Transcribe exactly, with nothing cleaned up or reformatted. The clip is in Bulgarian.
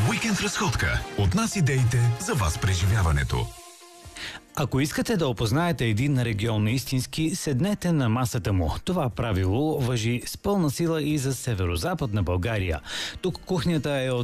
Уикенд разходка. От нас идеите, за вас преживяването. Ако искате да опознаете един регион истински, седнете на масата му. Това правило важи с пълна сила и за северо-западна България. Тук кухнята е от